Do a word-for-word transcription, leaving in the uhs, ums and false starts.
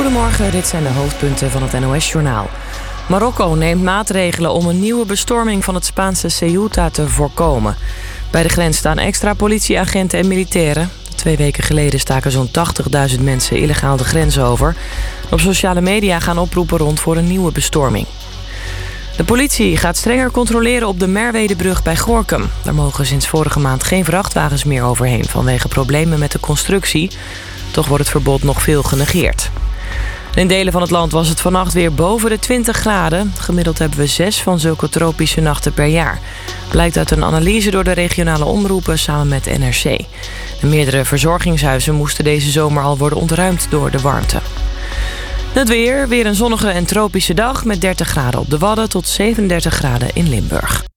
Goedemorgen, dit zijn de hoofdpunten van het N O S-journaal. Marokko neemt maatregelen om een nieuwe bestorming van het Spaanse Ceuta te voorkomen. Bij de grens staan extra politieagenten en militairen. Twee weken geleden staken zo'n tachtigduizend mensen illegaal de grens over. Op sociale media gaan oproepen rond voor een nieuwe bestorming. De politie gaat strenger controleren op de Merwedebrug bij Gorinchem. Daar mogen sinds vorige maand geen vrachtwagens meer overheen vanwege problemen met de constructie. Toch wordt het verbod nog veel genegeerd. In delen van het land was het vannacht weer boven de twintig graden. Gemiddeld hebben we zes van zulke tropische nachten per jaar. Blijkt uit een analyse door de regionale omroepen samen met N R C. De meerdere verzorgingshuizen moesten deze zomer al worden ontruimd door de warmte. Het weer, weer een zonnige en tropische dag met dertig graden op de Wadden tot zevenendertig graden in Limburg.